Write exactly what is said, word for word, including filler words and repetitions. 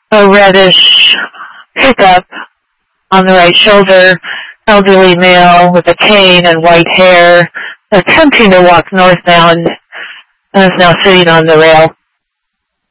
a reddish pickup on the right shoulder, elderly male with a cane and white hair, attempting to walk northbound, and is now sitting on the rail.